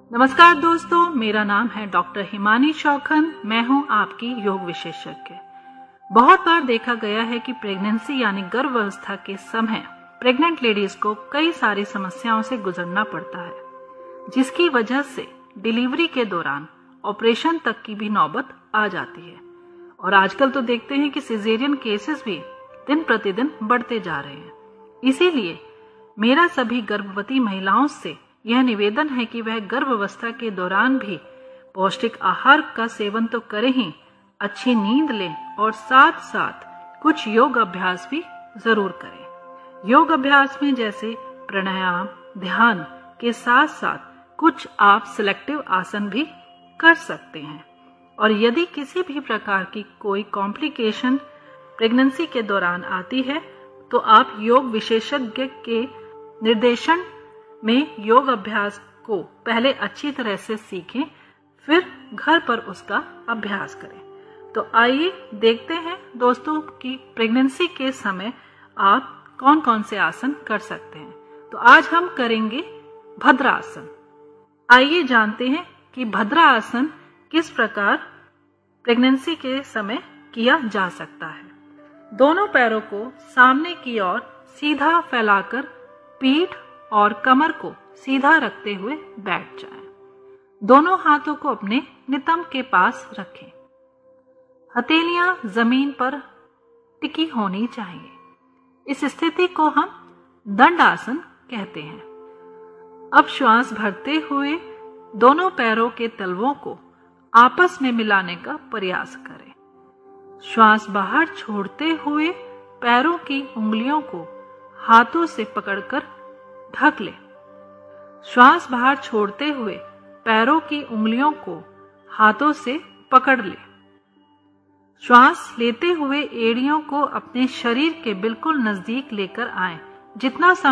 नमस्कार दोस्तों, मेरा नाम है डॉक्टर हिमानी चौखन। मैं हूं आपकी योग विशेषज्ञ। बहुत बार देखा गया है कि प्रेगनेंसी यानी गर्भावस्था के समय प्रेग्नेंट लेडीज को कई सारी समस्याओं से गुजरना पड़ता है, जिसकी वजह से डिलीवरी के दौरान ऑपरेशन तक की भी नौबत आ जाती है। और आजकल तो देखते हैं कि सिजेरियन केसेस भी दिन प्रतिदिन बढ़ते जा रहे हैं। इसीलिए मेरा सभी गर्भवती महिलाओं से यह निवेदन है कि वह गर्भावस्था के दौरान भी पौष्टिक आहार का सेवन तो करें ही, अच्छी नींद लें और साथ साथ कुछ योग अभ्यास भी जरूर करें। योग अभ्यास में जैसे प्राणायाम, ध्यान के साथ साथ कुछ आप सिलेक्टिव आसन भी कर सकते हैं। और यदि किसी भी प्रकार की कोई कॉम्प्लिकेशन प्रेगनेंसी के दौरान आती है तो आप योग विशेषज्ञ के निर्देशन में योग अभ्यास को पहले अच्छी तरह से सीखें, फिर घर पर उसका अभ्यास करें। तो आइए देखते हैं दोस्तों कि प्रेगनेंसी के समय आप कौन कौन से आसन कर सकते हैं। तो आज हम करेंगे भद्रासन। आइए जानते हैं कि भद्रासन किस प्रकार प्रेगनेंसी के समय किया जा सकता है। दोनों पैरों को सामने की ओर सीधा फैलाकर पीठ और कमर को सीधा रखते हुए बैठ जाएं। दोनों हाथों को अपने नितंब के पास रखें। हथेलियां जमीन पर टिकी होनी चाहिए। इस स्थिति को हम दंडासन कहते हैं। अब श्वास भरते हुए दोनों पैरों के तलवों को आपस में मिलाने का प्रयास करें। श्वास बाहर छोड़ते हुए पैरों की उंगलियों को हाथों से पकड़कर ढक ले। श्वास बाहर छोड़ते हुए पैरों की उंगलियों को हाथों से पकड़ ले। श्वास लेते हुए एड़ियों को अपने शरीर के बिल्कुल नजदीक लेकर आए। जितना